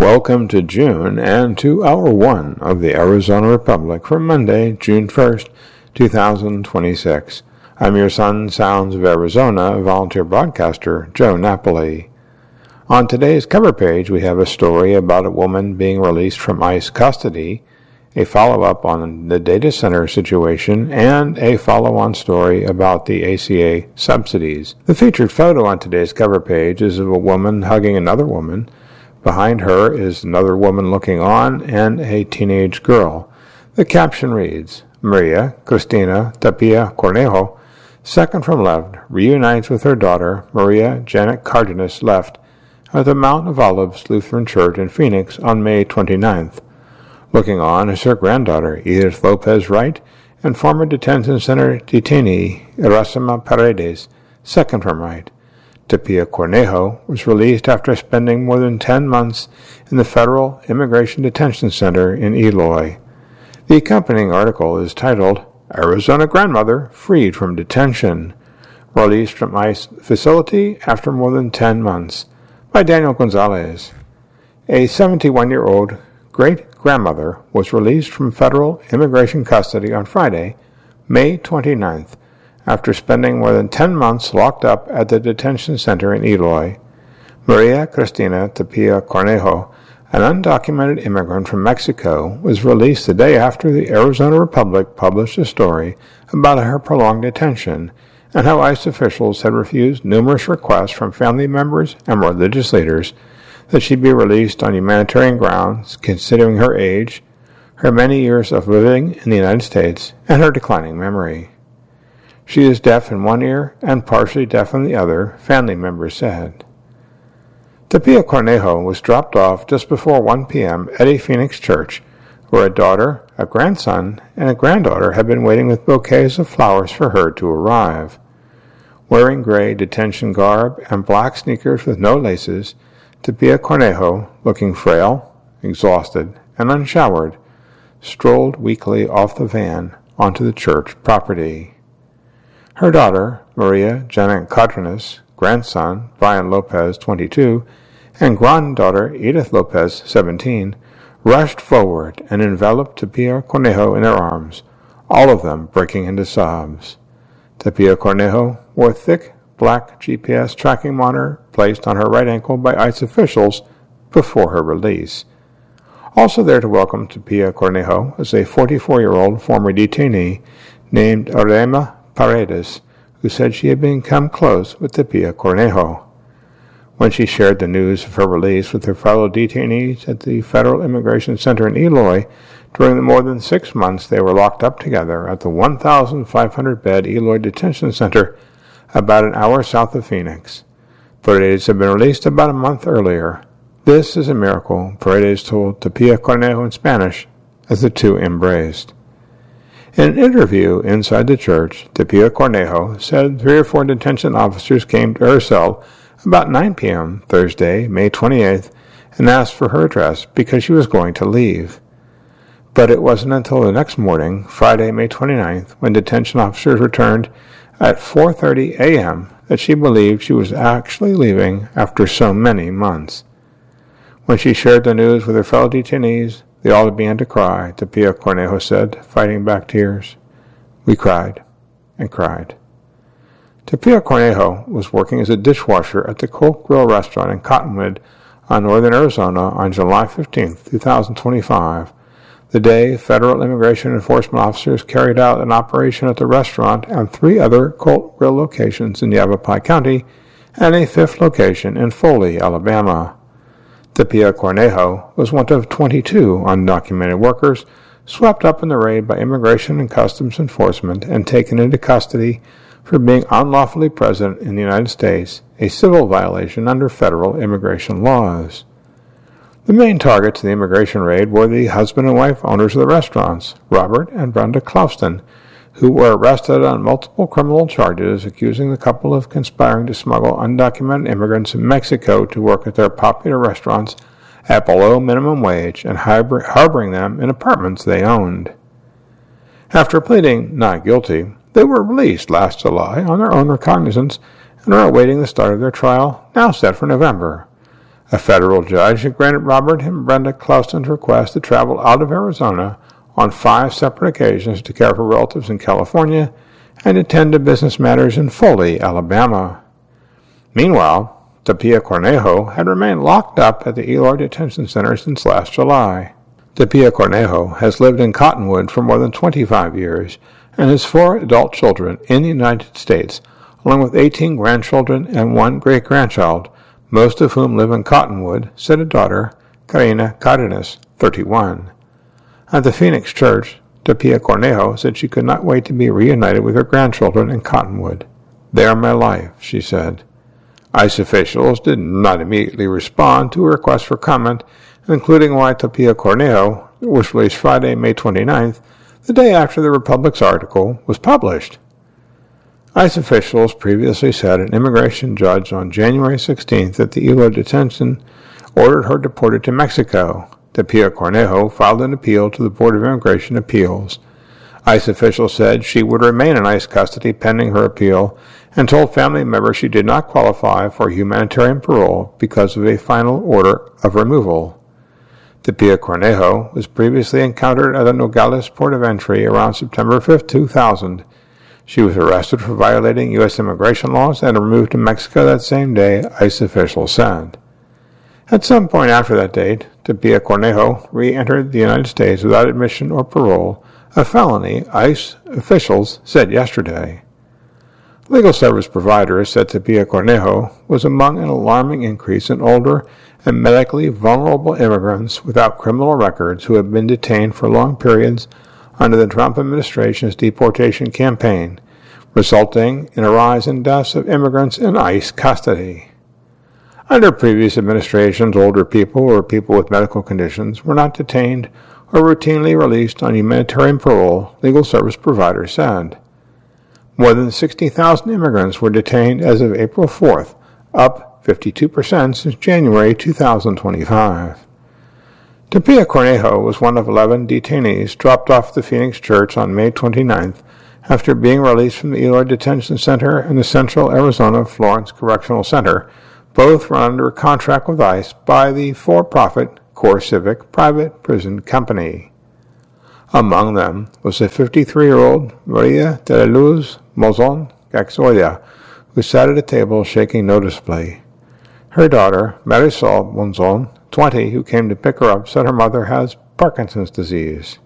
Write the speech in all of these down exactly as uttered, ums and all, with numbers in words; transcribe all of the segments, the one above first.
Welcome to June and to Hour one of the Arizona Republic for Monday, June first, two thousand twenty-six. I'm your Sun Sounds of Arizona volunteer broadcaster, Joe Napoli. On today's cover page, we have a story about a woman being released from ICE custody, a follow-up on the data center situation, and a follow-on story about the A C A subsidies. The featured photo on today's cover page is of a woman hugging another woman. Behind her is another woman looking on and a teenage girl. The caption reads, Maria Cristina Tapia Cornejo, second from left, reunites with her daughter, Maria Janet Cardenas Left, at the Mount of Olives Lutheran Church in Phoenix on May twenty-ninth. Looking on is her granddaughter, Edith Lopez Wright, and former detention center detainee, Erasima Paredes, second from right. Tapia Cornejo was released after spending more than ten months in the Federal Immigration Detention Center in Eloy. The accompanying article is titled, Arizona Grandmother Freed from Detention, Released from ICE Facility After More Than ten months, by Daniel Gonzalez. A seventy-one-year-old great-grandmother was released from federal immigration custody on Friday, May twenty-ninth, after spending more than ten months locked up at the detention center in Eloy. Maria Cristina Tapia Cornejo, an undocumented immigrant from Mexico, was released the day after the Arizona Republic published a story about her prolonged detention and how ICE officials had refused numerous requests from family members and religious leaders that she be released on humanitarian grounds, considering her age, her many years of living in the United States, and her declining memory. She is deaf in one ear and partially deaf in the other, family members said. Tapia Cornejo was dropped off just before one p.m. at a Phoenix church, where a daughter, a grandson, and a granddaughter had been waiting with bouquets of flowers for her to arrive. Wearing gray detention garb and black sneakers with no laces, Tapia Cornejo, looking frail, exhausted, and unshowered, strolled weakly off the van onto the church property. Her daughter, Maria Janet Cardenas, grandson, Brian Lopez, twenty-two, and granddaughter, Edith Lopez, seventeen, rushed forward and enveloped Tapia Cornejo in their arms, all of them breaking into sobs. Tapia Cornejo wore a thick, black G P S tracking monitor placed on her right ankle by ICE officials before her release. Also there to welcome Tapia Cornejo is a forty-four-year-old former detainee named Erasima Paredes, who said she had become close with Tapia Cornejo. When she shared the news of her release with her fellow detainees at the Federal Immigration Center in Eloy during the more than six months they were locked up together at the one thousand five hundred bed Eloy Detention Center about an hour south of Phoenix. Paredes had been released about a month earlier. This is a miracle, Paredes told Tapia Cornejo in Spanish as the two embraced. In an interview inside the church, Tapia Cornejo said three or four detention officers came to her cell about nine p.m. Thursday, May twenty-eighth, and asked for her address because she was going to leave. But it wasn't until the next morning, Friday, May twenty-ninth, when detention officers returned at four thirty a.m., that she believed she was actually leaving after so many months. When she shared the news with her fellow detainees, they all began to cry, Tapia Cornejo said, fighting back tears. We cried and cried. Tapia Cornejo was working as a dishwasher at the Colt Grill restaurant in Cottonwood on northern Arizona on July fifteenth, twenty twenty-five, the day federal immigration enforcement officers carried out an operation at the restaurant and three other Colt Grill locations in Yavapai County and a fifth location in Foley, Alabama. Tapia Cornejo was one of twenty-two undocumented workers swept up in the raid by Immigration and Customs Enforcement and taken into custody for being unlawfully present in the United States, a civil violation under federal immigration laws. The main targets of the immigration raid were the husband and wife owners of the restaurants, Robert and Brenda Clouston, who were arrested on multiple criminal charges accusing the couple of conspiring to smuggle undocumented immigrants in Mexico to work at their popular restaurants at below minimum wage and harbor- harboring them in apartments they owned. After pleading not guilty, they were released last July on their own recognizance and are awaiting the start of their trial, now set for November. A federal judge had granted Robert and Brenda Clouston's request to travel out of Arizona on five separate occasions to care for relatives in California and attend to business matters in Foley, Alabama. Meanwhile, Tapia Cornejo had remained locked up at the Eloy Detention Center since last July. Tapia Cornejo has lived in Cottonwood for more than twenty-five years and has four adult children in the United States, along with eighteen grandchildren and one great-grandchild, most of whom live in Cottonwood, said a daughter, Karina Cardenas, thirty-one. At the Phoenix Church, Tapia Cornejo said she could not wait to be reunited with her grandchildren in Cottonwood. "They are my life," she said. ICE officials did not immediately respond to a request for comment, including why Tapia Cornejo was released Friday, May twenty-ninth, the day after the Republic's article was published. ICE officials previously said an immigration judge on January sixteenth at the Eloy detention ordered her deported to Mexico. Tapia Cornejo filed an appeal to the Board of Immigration Appeals. ICE officials said she would remain in ICE custody pending her appeal and told family members she did not qualify for humanitarian parole because of a final order of removal. Tapia Cornejo was previously encountered at the Nogales port of entry around September fifth, two thousand. She was arrested for violating U S immigration laws and removed to Mexico that same day, ICE officials said. At some point after that date, Tapia Cornejo re-entered the United States without admission or parole, a felony, ICE officials said yesterday. Legal service providers said Tapia Cornejo was among an alarming increase in older and medically vulnerable immigrants without criminal records who have been detained for long periods under the Trump administration's deportation campaign, resulting in a rise in deaths of immigrants in ICE custody. Under previous administrations, older people or people with medical conditions were not detained or routinely released on humanitarian parole, legal service providers said. More than sixty thousand immigrants were detained as of April fourth, up fifty-two percent since January two thousand twenty-five. Tapia Cornejo was one of eleven detainees dropped off the Phoenix Church on May twenty-ninth after being released from the Eloy Detention Center and the Central Arizona Florence Correctional Center, both run under a contract with ICE by the for-profit CoreCivic private prison company. Among them was a fifty-three-year-old Maria de la Luz Mozon Gaxoya, who sat at a table shaking noticeably. Her daughter, Marisol Monzon, twenty, who came to pick her up, said her mother has Parkinson's disease.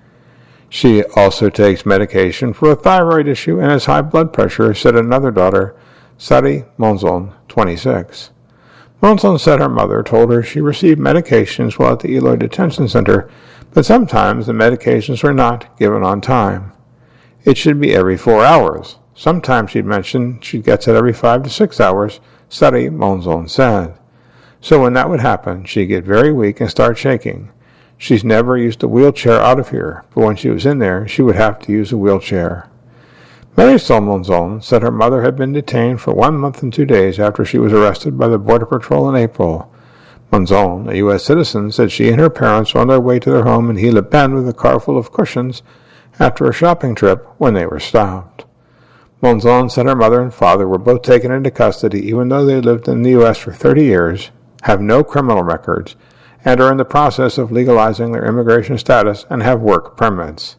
She also takes medication for a thyroid issue and has high blood pressure, said another daughter, Sari Monzon, twenty-six. Monzon said her mother told her she received medications while at the Eloy Detention Center, but sometimes the medications were not given on time. It should be every four hours. Sometimes she'd mentioned she gets it every five to six hours, Sari Monzon said. So when that would happen, she'd get very weak and start shaking. She's never used a wheelchair out of here, but when she was in there, she would have to use a wheelchair. Marisol Monzon said her mother had been detained for one month and two days after she was arrested by the Border Patrol in April. Monzon, a U S citizen, said she and her parents were on their way to their home in Gila Bend with a car full of cushions after a shopping trip when they were stopped. Monzon said her mother and father were both taken into custody even though they lived in the U S for thirty years, have no criminal records, and are in the process of legalizing their immigration status and have work permits.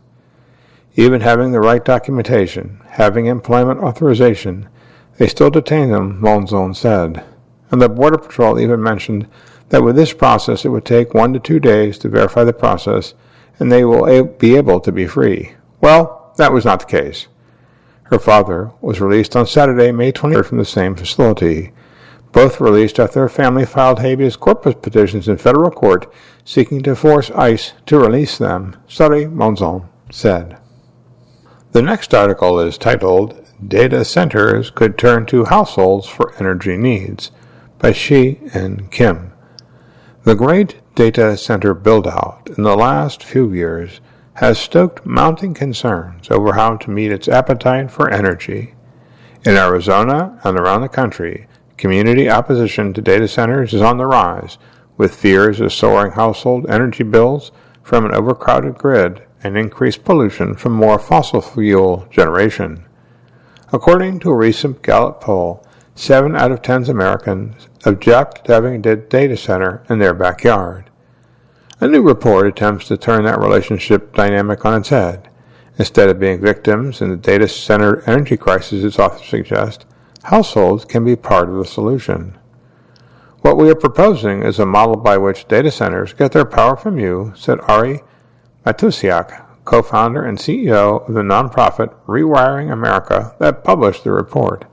Even having the right documentation, having employment authorization, they still detain them, Monzon said. And the Border Patrol even mentioned that with this process it would take one to two days to verify the process, and they will a- be able to be free. Well, that was not the case. Her father was released on Saturday, May twenty-third from the same facility. Both released after their family filed habeas corpus petitions in federal court seeking to force ICE to release them, Sari Monzon said. The next article is titled, Data Centers Could Turn to Households for Energy Needs, by Shi and Kim. The great data center build-out in the last few years has stoked mounting concerns over how to meet its appetite for energy. In Arizona and around the country, community opposition to data centers is on the rise, with fears of soaring household energy bills from an overcrowded grid and increased pollution from more fossil fuel generation. According to a recent Gallup poll, Seven out of ten Americans object to having a data center in their backyard. A new report attempts to turn that relationship dynamic on its head. Instead of being victims in the data center energy crisis, its authors suggest, households can be part of the solution. What we are proposing is a model by which data centers get their power from you, said Ari Matusiak, co-founder and C E O of the nonprofit Rewiring America that published the report.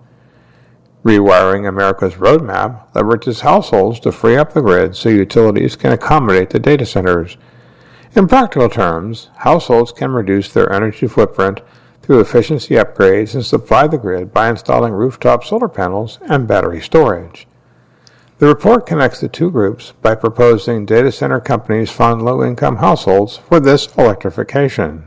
Rewiring America's roadmap leverages households to free up the grid so utilities can accommodate the data centers. In practical terms, households can reduce their energy footprint through efficiency upgrades and supply the grid by installing rooftop solar panels and battery storage. The report connects the two groups by proposing data center companies fund low-income households for this electrification.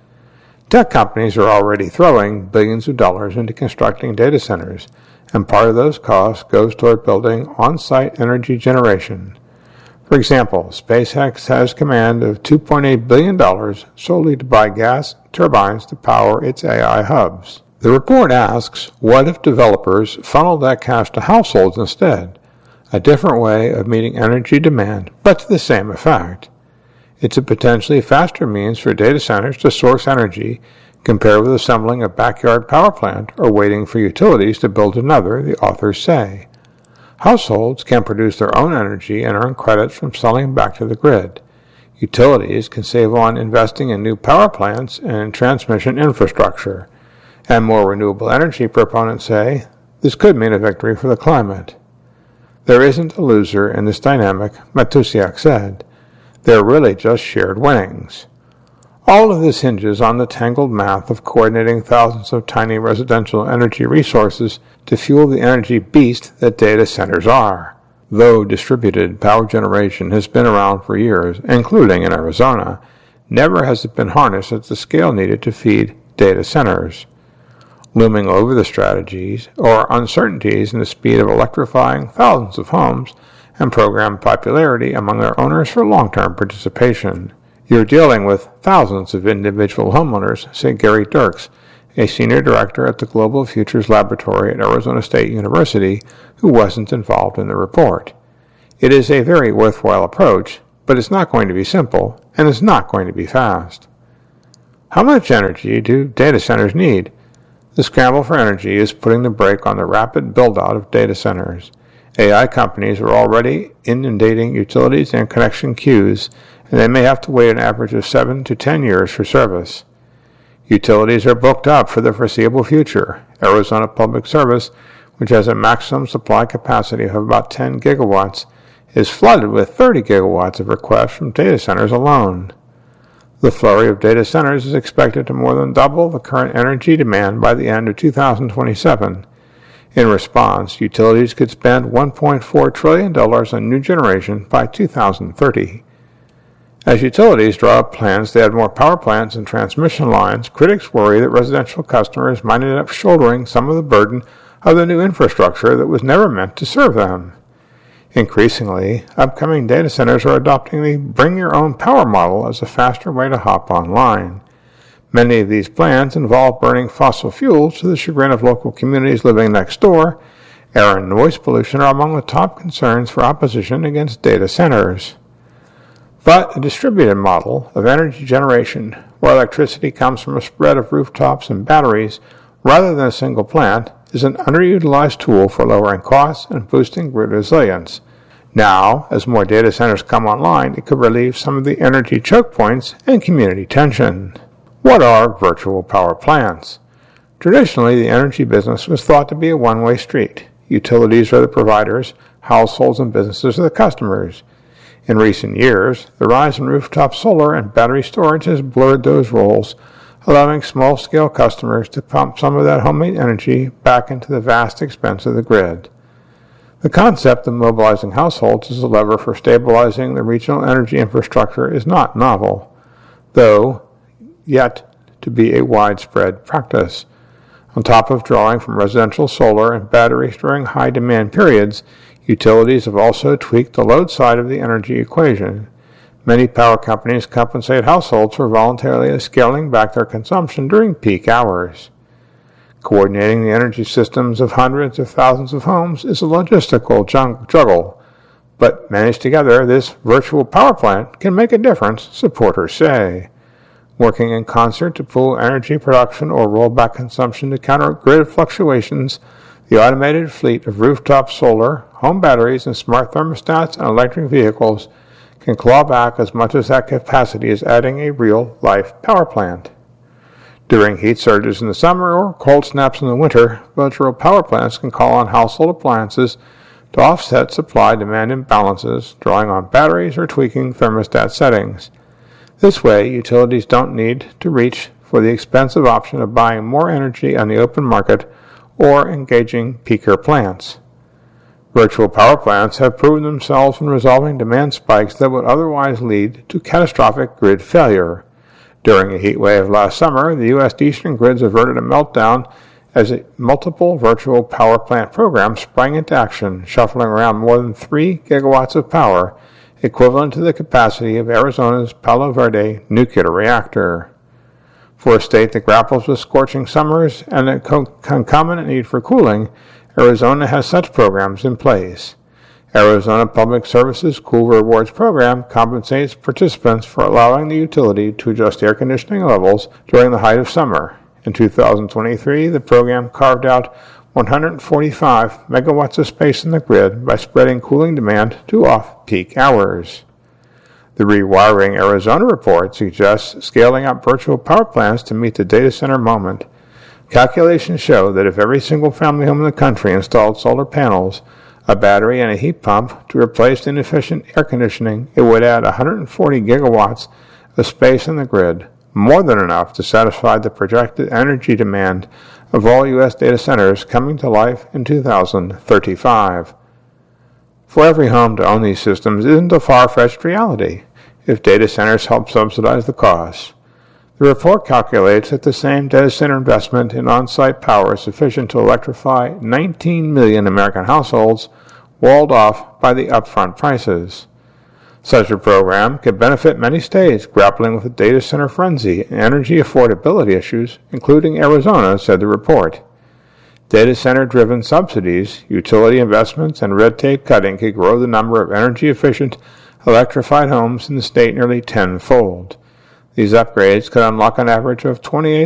Tech companies are already throwing billions of dollars into constructing data centers, and part of those costs goes toward building on-site energy generation. For example, SpaceX has command of two point eight billion dollars solely to buy gas turbines to power its A I hubs. The report asks, what if developers funneled that cash to households instead? A different way of meeting energy demand, but to the same effect. It's a potentially faster means for data centers to source energy compared with assembling a backyard power plant or waiting for utilities to build another, the authors say. Households can produce their own energy and earn credits from selling back to the grid. Utilities can save on investing in new power plants and transmission infrastructure. And more renewable energy proponents say this could mean a victory for the climate. There isn't a loser in this dynamic, Matusiak said. They're really just shared winnings. All of this hinges on the tangled math of coordinating thousands of tiny residential energy resources to fuel the energy beast that data centers are. Though distributed power generation has been around for years, including in Arizona, never has it been harnessed at the scale needed to feed data centers. Looming over the strategies are uncertainties in the speed of electrifying thousands of homes and program popularity among their owners for long-term participation. You're dealing with thousands of individual homeowners, said Gary Dirks, a senior director at the Global Futures Laboratory at Arizona State University, who wasn't involved in the report. It is a very worthwhile approach, but it's not going to be simple, and it's not going to be fast. How much energy do data centers need? The scramble for energy is putting the brake on the rapid build-out of data centers. A I companies are already inundating utilities and connection queues, and they may have to wait an average of seven to ten years for service. Utilities are booked up for the foreseeable future. Arizona Public Service, which has a maximum supply capacity of about ten gigawatts, is flooded with thirty gigawatts of requests from data centers alone. The flurry of data centers is expected to more than double the current energy demand by the end of two thousand twenty-seven. In response, utilities could spend one point four trillion dollars on new generation by two thousand thirty. As utilities draw up plans to add more power plants and transmission lines, critics worry that residential customers might end up shouldering some of the burden of the new infrastructure that was never meant to serve them. Increasingly, upcoming data centers are adopting the bring-your-own-power model as a faster way to hop online. Many of these plans involve burning fossil fuels to the chagrin of local communities living next door. Air and noise pollution are among the top concerns for opposition against data centers. But a distributed model of energy generation, where electricity comes from a spread of rooftops and batteries rather than a single plant, is an underutilized tool for lowering costs and boosting grid resilience. Now, as more data centers come online, it could relieve some of the energy choke points and community tension. What are virtual power plants? Traditionally, the energy business was thought to be a one-way street. Utilities are the providers, households and businesses are the customers. In recent years, the rise in rooftop solar and battery storage has blurred those roles, allowing small-scale customers to pump some of that homemade energy back into the vast expense of the grid. The concept of mobilizing households as a lever for stabilizing the regional energy infrastructure is not novel, though yet to be a widespread practice. On top of drawing from residential solar and batteries during high-demand periods, utilities have also tweaked the load side of the energy equation. Many power companies compensate households for voluntarily scaling back their consumption during peak hours. Coordinating the energy systems of hundreds of thousands of homes is a logistical juggle, but managed together, this virtual power plant can make a difference, supporters say. Working in concert to pool energy production or roll back consumption to counter grid fluctuations, the automated fleet of rooftop solar, home batteries, and smart thermostats and electric vehicles can claw back as much as that capacity as adding a real-life power plant. During heat surges in the summer or cold snaps in the winter, virtual power plants can call on household appliances to offset supply-demand imbalances, drawing on batteries or tweaking thermostat settings. This way, utilities don't need to reach for the expensive option of buying more energy on the open market or engaging peaker plants. Virtual power plants have proven themselves in resolving demand spikes that would otherwise lead to catastrophic grid failure. During a heat wave last summer, the U S Eastern grids averted a meltdown as a multiple virtual power plant programs sprang into action, shuffling around more than three gigawatts of power, equivalent to the capacity of Arizona's Palo Verde nuclear reactor. For a state that grapples with scorching summers and a concomitant need for cooling, Arizona has such programs in place. Arizona Public Service's Cool Rewards program compensates participants for allowing the utility to adjust air conditioning levels during the height of summer. In two thousand twenty-three, the program carved out one hundred forty-five megawatts of space in the grid by spreading cooling demand to off-peak hours. The Rewiring Arizona report suggests scaling up virtual power plants to meet the data center moment. Calculations show that if every single family home in the country installed solar panels, a battery, and a heat pump to replace inefficient air conditioning, it would add one hundred forty gigawatts of space in the grid, more than enough to satisfy the projected energy demand of all U S data centers coming to life in two thousand thirty-five. For every home to own these systems isn't a far-fetched reality, if data centers help subsidize the costs. The report calculates that the same data center investment in on-site power is sufficient to electrify nineteen million American households, walled off by the upfront prices. Such a program could benefit many states grappling with the data center frenzy and energy affordability issues, including Arizona, said the report. Data center-driven subsidies, utility investments, and red tape cutting could grow the number of energy-efficient, electrified homes in the state nearly tenfold. These upgrades could unlock an average of twenty-eight